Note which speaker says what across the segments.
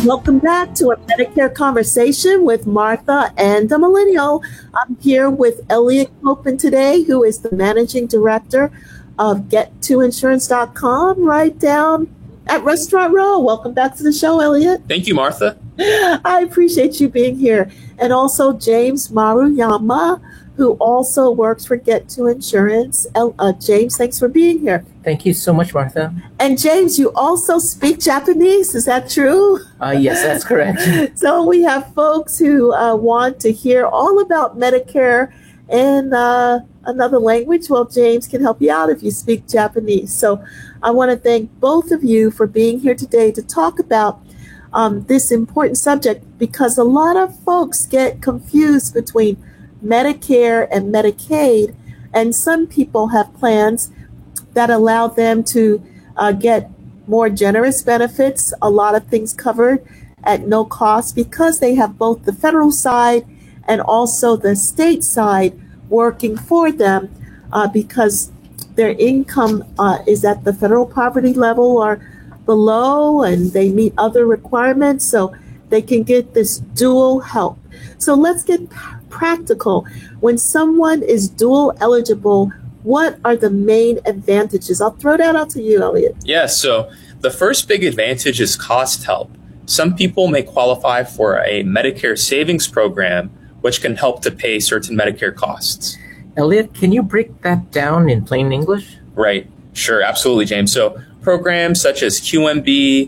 Speaker 1: Welcome back to a Medicare conversation with Martha and the Millennial. I'm here with Elliot Copeland today, who is the managing director of Get2Insurance.com, right down at Restaurant Row. Welcome back to the show, Elliot.
Speaker 2: Thank you, Martha.
Speaker 1: I appreciate you being here. And also James Maruyama, who also works for Get2Insurance. James, thanks for being here.
Speaker 3: Thank you so much, Martha.
Speaker 1: And James, you also speak Japanese, is that true?
Speaker 3: Yes, that's correct.
Speaker 1: So we have folks who want to hear all about Medicare in another language. Well, James can help you out if you speak Japanese. So I want to thank both of you for being here today to talk about this important subject, because a lot of folks get confused between Medicare and Medicaid, and some people have plans that allow them to get more generous benefits, a lot of things covered at no cost, because they have both the federal side and also the state side working for them, because their income is at the federal poverty level or below, and they meet other requirements, so they can get this dual help. So let's get practical. When someone is dual eligible, what are the main advantages? I'll throw that out to you, Elliot.
Speaker 2: Yeah, so the first big advantage is cost help. Some people may qualify for a Medicare savings program, which can help to pay certain Medicare costs.
Speaker 3: Elliot, can you break that down in plain English?
Speaker 2: Right. Sure, absolutely, James. So programs such as QMB,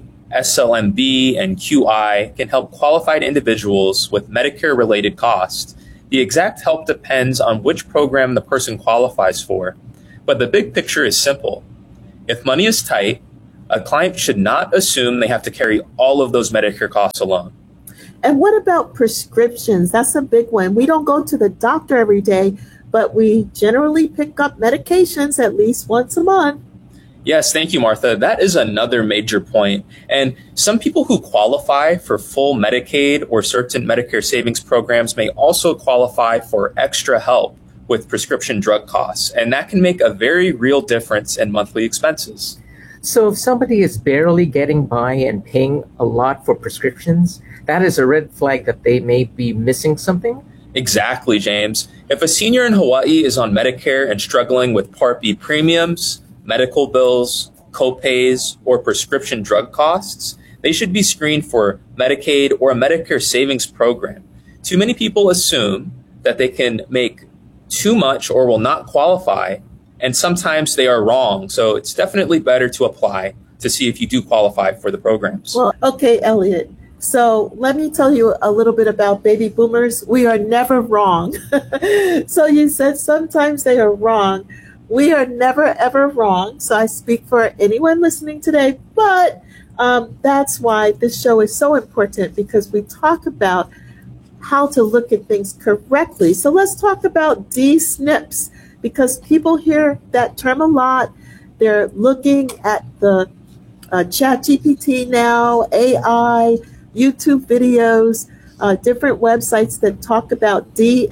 Speaker 2: SLMB, and QI can help qualified individuals with Medicare-related costs. The exact help depends on which program the person qualifies for, but the big picture is simple. If money is tight, a client should not assume they have to carry all of those Medicare costs alone.
Speaker 1: And what about prescriptions? That's a big one. We don't go to the doctor every day, but we generally pick up medications at least once a month.
Speaker 2: Yes, thank you, Martha. That is another major point. And some people who qualify for full Medicaid or certain Medicare savings programs may also qualify for extra help with prescription drug costs. And that can make a very real difference in monthly expenses.
Speaker 3: So if somebody is barely getting by and paying a lot for prescriptions, that is a red flag that they may be missing something?
Speaker 2: Exactly, James. If a senior in Hawaii is on Medicare and struggling with Part B premiums, medical bills, co-pays, or prescription drug costs, they should be screened for Medicaid or a Medicare savings program. Too many people assume that they can make too much or will not qualify, and sometimes they are wrong. So it's definitely better to apply to see if you do qualify for the programs.
Speaker 1: Well, okay, Elliot. So let me tell you a little bit about baby boomers. We are never wrong. So you said sometimes they are wrong. We are never, ever wrong. So I speak for anyone listening today, but that's why this show is so important, because we talk about how to look at things correctly. So let's talk about D-SNPs, because people hear that term a lot. They're looking at the ChatGPT now, AI, YouTube videos, different websites that talk about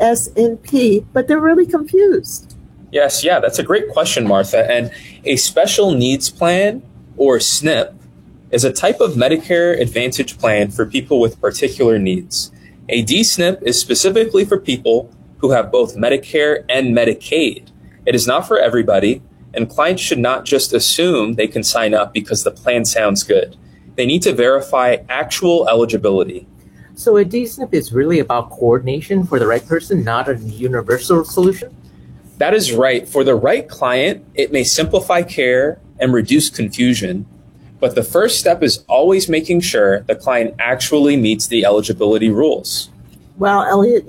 Speaker 1: DSNP, but they're really confused.
Speaker 2: Yes, yeah, that's a great question, Martha. And a special needs plan, or SNP, is a type of Medicare Advantage plan for people with particular needs. A D-SNP is specifically for people who have both Medicare and Medicaid. It is not for everybody, and clients should not just assume they can sign up because the plan sounds good. They need to verify actual eligibility.
Speaker 3: So a D-SNP is really about coordination for the right person, not a universal solution?
Speaker 2: That is right. For the right client, it may simplify care and reduce confusion. But the first step is always making sure the client actually meets the eligibility rules.
Speaker 1: Well, Elliot,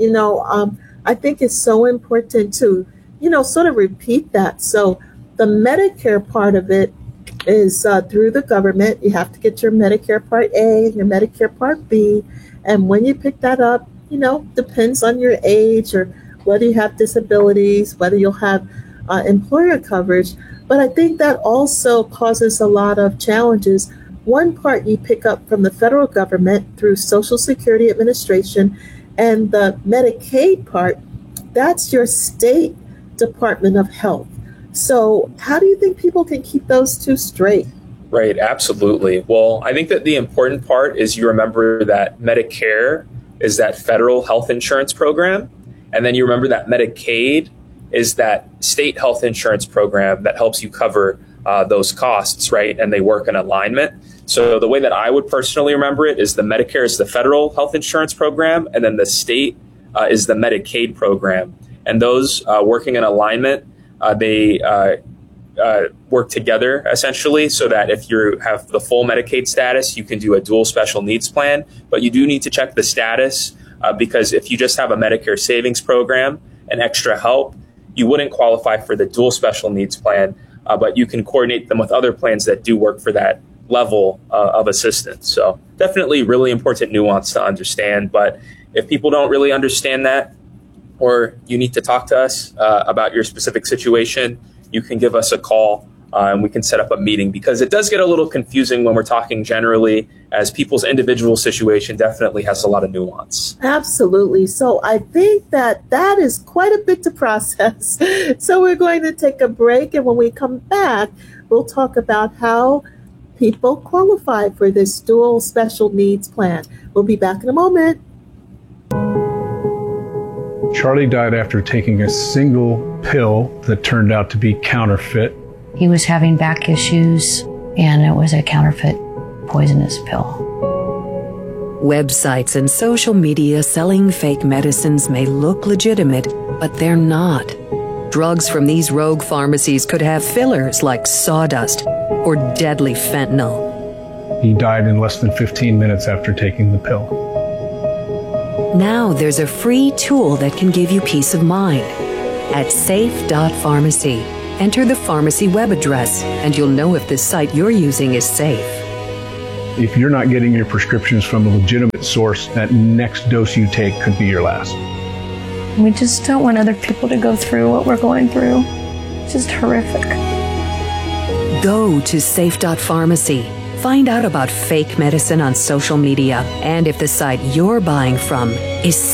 Speaker 1: I think it's so important to, sort of repeat that. So the Medicare part of it is through the government. You have to get your Medicare Part A and your Medicare Part B. And when you pick that up, depends on your age or whether you have disabilities, whether you'll have employer coverage. But I think that also causes a lot of challenges. One part you pick up from the federal government through Social Security Administration, and the Medicaid part, that's your state Department of Health. So how do you think people can keep those two straight?
Speaker 2: Right, absolutely. Well, I think that the important part is you remember that Medicare is that federal health insurance program, and then you remember that Medicaid is that state health insurance program that helps you cover those costs, right? And they work in alignment. So the way that I would personally remember it is the Medicare is the federal health insurance program, and then the state is the Medicaid program. And those working in alignment, they work together essentially, so that if you have the full Medicaid status, you can do a dual special needs plan. But you do need to check the status because if you just have a Medicare savings program and extra help, you wouldn't qualify for the dual special needs plan, but you can coordinate them with other plans that do work for that level of assistance. So definitely really important nuance to understand. But if people don't really understand that, or you need to talk to us about your specific situation, you can give us a call and we can set up a meeting, because it does get a little confusing when we're talking generally, as people's individual situation definitely has a lot of nuance.
Speaker 1: Absolutely. So I think that is quite a bit to process. So we're going to take a break, and when we come back, we'll talk about how people qualify for this dual special needs plan. We'll be back in a moment.
Speaker 4: Charlie died after taking a single pill that turned out to be counterfeit.
Speaker 5: He was having back issues, and it was a counterfeit poisonous pill.
Speaker 6: Websites and social media selling fake medicines may look legitimate, but they're not. Drugs from these rogue pharmacies could have fillers like sawdust or deadly fentanyl.
Speaker 4: He died in less than 15 minutes after taking the pill.
Speaker 6: Now there's a free tool that can give you peace of mind. At safe.pharmacy, enter the pharmacy web address and you'll know if the site you're using is safe.
Speaker 4: If you're not getting your prescriptions from a legitimate source, that next dose you take could be your last.
Speaker 7: We just don't want other people to go through what we're going through. It's just horrific.
Speaker 6: Go to safe.pharmacy. Find out about fake medicine on social media and if the site you're buying from is